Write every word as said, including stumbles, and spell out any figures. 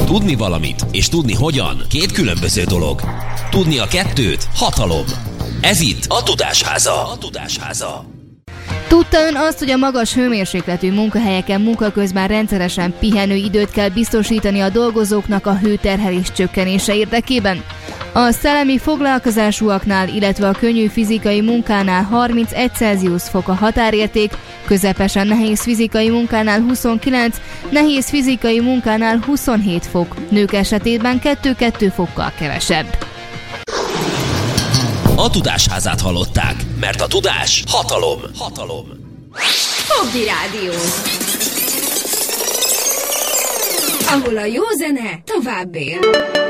Tudni valamit és tudni hogyan két különböző dolog. Tudni a kettőt hatalom. Ez itt a Tudásháza. A Tudásháza. Tudta ön azt, hogy a magas hőmérsékletű munkahelyeken munka közben rendszeresen pihenő időt kell biztosítani a dolgozóknak a hőterhelés csökkenése érdekében? A szellemi foglalkozásúaknál, illetve a könnyű fizikai munkánál harmincegy Celsius fok a határérték, közepesen nehéz fizikai munkánál huszonkilenc, nehéz fizikai munkánál huszonhét fok, nők esetében kettő-kettő fokkal kevesebb. A Tudásházát hallották, mert a tudás hatalom. Hatalom. Fogdi Rádió, ahol a jó zene tovább él.